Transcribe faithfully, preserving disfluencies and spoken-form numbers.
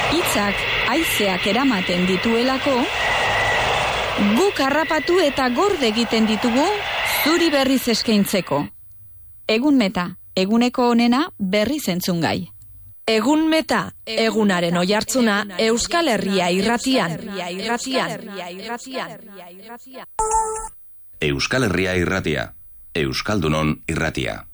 Hitzak haizeak eramaten dituelako, guk harrapatu eta gorde egiten ditugu zuri berriz eskaintzeko. Egun meta, eguneko onena berriz entzungai. Egun meta, egunaren oihartzuna Euskal Herria irratian. Euskal Herria irratia, Euskaldunon irratia.